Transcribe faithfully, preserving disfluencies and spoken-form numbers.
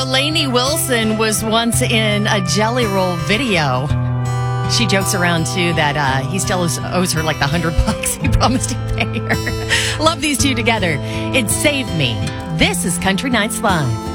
Lainey Wilson was once in a Jelly Roll video. She jokes around, too, that uh, he still owes, owes her like the hundred bucks he promised to pay her. Love these two together. It saved me. This is Country Nights Live.